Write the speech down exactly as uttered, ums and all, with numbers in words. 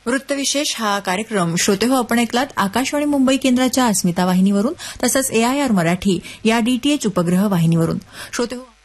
वृत्तविशेष हा कार्यक्रम श्रोतेहो आपण ऐकलात आकाशवाणी मुंबई केंद्राच्या अस्मिता वाहिनीवरून तसंच एआयआर मराठी या डीटीएच उपग्रह वाहिनीवरून. श्रोतेहो